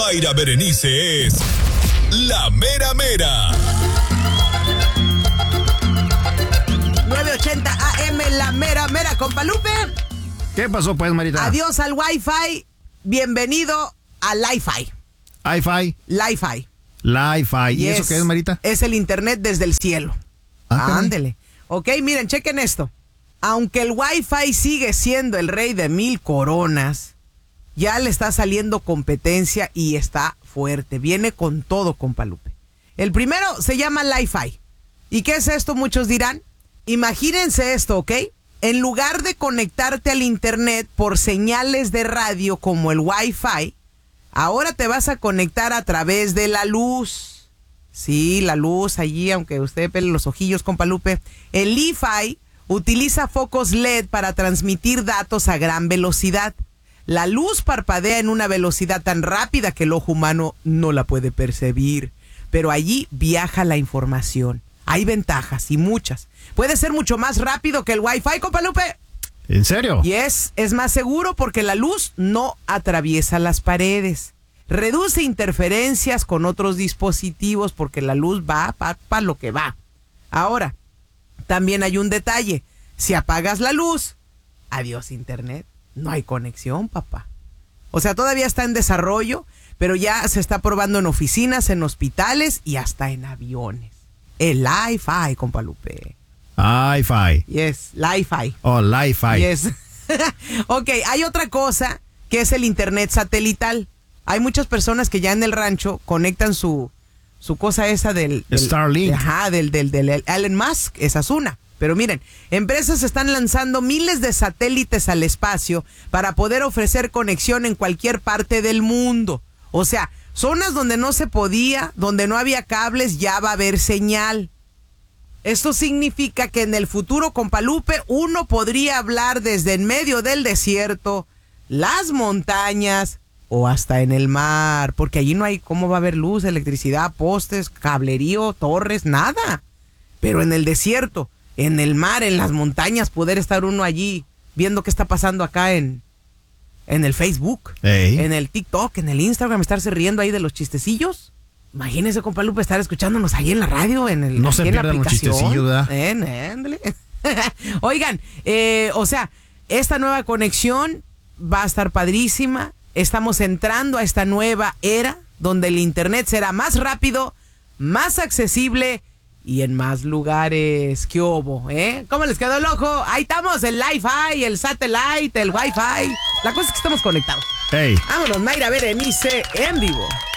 Mayra Berenice es la mera mera. 980 AM, la mera mera, compa Lupe. ¿Qué pasó pues, Marita? Adiós al Wi-Fi, bienvenido al Li-Fi. Hi-Fi. Li-Fi. Li-Fi. ¿Y eso qué es, Marita? Es el internet desde el cielo. Ándele. Ok, miren, chequen esto. Aunque el Wi-Fi sigue siendo el rey de 1000 coronas, ya le está saliendo competencia y está fuerte. Viene con todo, compa Lupe. El primero se llama Li-Fi. ¿Y qué es esto? Muchos dirán. Imagínense esto, ¿ok? En lugar de conectarte al internet por señales de radio como el Wi-Fi, ahora te vas a conectar a través de la luz. Sí, la luz allí, aunque usted pele los ojillos, compa Lupe. El Li-Fi utiliza focos LED para transmitir datos a gran velocidad. La luz parpadea en una velocidad tan rápida que el ojo humano no la puede percibir. Pero allí viaja la información. Hay ventajas y muchas. Puede ser mucho más rápido que el Wi-Fi, compa Lupe. ¿En serio? Y es más seguro porque la luz no atraviesa las paredes. Reduce interferencias con otros dispositivos porque la luz va para lo que va. Ahora, también hay un detalle. Si apagas la luz, adiós internet. No hay conexión, papá. O sea, todavía está en desarrollo, pero ya se está probando en oficinas, en hospitales y hasta en aviones. El Li-Fi, compa Lupe. Hi-Fi. Yes, Li-Fi. Oh, Li-Fi. Yes. Ok, hay otra cosa que es el internet satelital. Hay muchas personas que ya en el rancho conectan su cosa esa del Starlink. Del Elon Musk. Esa es una. Pero miren, empresas están lanzando miles de satélites al espacio para poder ofrecer conexión en cualquier parte del mundo. O sea, zonas donde no se podía, donde no había cables, ya va a haber señal. Esto significa que en el futuro, compa Lupe, uno podría hablar desde en medio del desierto, las montañas o hasta en el mar, porque allí no hay cómo va a haber luz, electricidad, postes, cablerío, torres, nada. Pero en el desierto, en el mar, en las montañas, poder estar uno allí viendo qué está pasando acá en el Facebook, en el TikTok, en el Instagram, estarse riendo ahí de los chistecillos. Imagínese, compa Lupe, estar escuchándonos ahí en la radio, no se pierdan los chistecillos, ¿verdad? Oigan, o sea, esta nueva conexión va a estar padrísima. Estamos entrando a esta nueva era donde el internet será más rápido, más accesible y en más lugares. ¿Qué hubo, ¿Cómo les quedó el ojo? Ahí estamos, el Li-Fi, el satellite, el Wi-Fi. La cosa es que estamos conectados. Hey. Vámonos, Mayra Berenice en vivo.